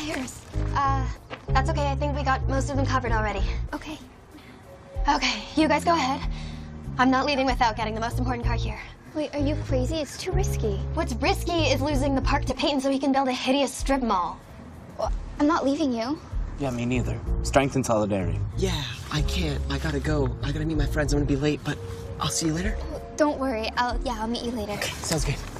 tires. That's okay. I think we got most of them covered already. Okay. Okay, you guys go ahead. I'm not leaving without getting the most important car here. Wait, are you crazy? It's too risky. What's risky is losing the park to Peyton so he can build a hideous strip mall. Well, I'm not leaving you. Yeah, me neither. Strength and solidarity. Yeah, I can't. I gotta go. I gotta meet my friends. I'm gonna be late, but I'll see you later. Don't worry. I'll meet you later. Okay, sounds good.